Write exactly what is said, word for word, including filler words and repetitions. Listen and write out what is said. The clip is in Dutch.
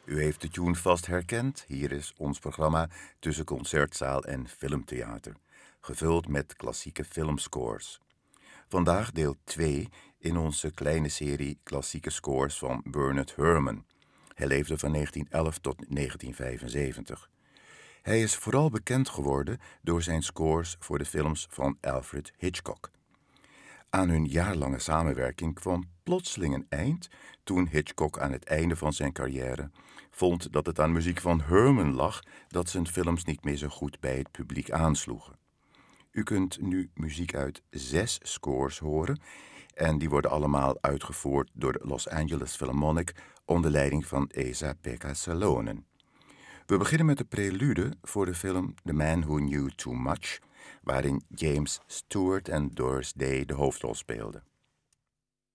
U heeft de tune vast herkend. Hier is ons programma tussen concertzaal en filmtheater, gevuld met klassieke filmscores. Vandaag deel twee in onze kleine serie klassieke scores van Bernard Herrmann. Hij leefde van negentien elf tot negentien vijfenzeventig. Hij is vooral bekend geworden door zijn scores voor de films van Alfred Hitchcock. Aan hun jaarlange samenwerking kwam plotseling een eind toen Hitchcock aan het einde van zijn carrière vond dat het aan muziek van Herrmann lag dat zijn films niet meer zo goed bij het publiek aansloegen. U kunt nu muziek uit zes scores horen en die worden allemaal uitgevoerd door de Los Angeles Philharmonic onder leiding van Esa-Pekka Salonen. We beginnen met de prelude voor de film The Man Who Knew Too Much, waarin James Stewart en Doris Day de hoofdrol speelden.